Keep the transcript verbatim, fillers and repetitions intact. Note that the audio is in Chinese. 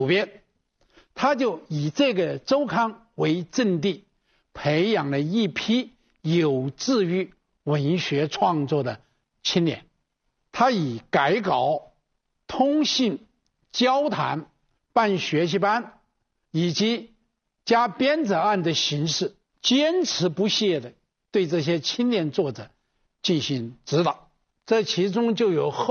主编，他就以这个周刊为阵地，培养了一批有志于文学创作的青年。他以改稿、通信、交谈、办学习班以及加编者案的形式，坚持不懈地对这些青年作者进行指导。这其中就有后